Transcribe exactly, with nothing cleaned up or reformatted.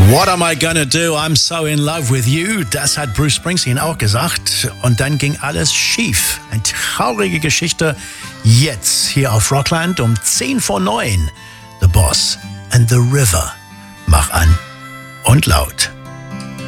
What am I gonna do? I'm so in love with you. Das hat Bruce Springsteen auch gesagt. Und dann ging alles schief. Eine traurige Geschichte. Jetzt hier auf Rockland um zehn vor neun. The Boss and the River. Mach an und laut.